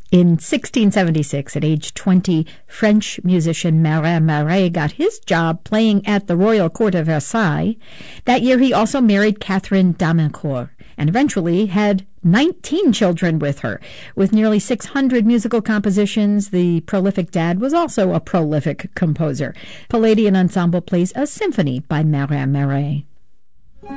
In 1676, at age 20, French musician Marin Marais got his job playing at the royal court of Versailles. That year he also married Catherine d'Amincourt and eventually had 19 children with her. With nearly 600 musical compositions, the prolific dad was also a prolific composer. Palladian Ensemble plays a symphony by Marin Marais.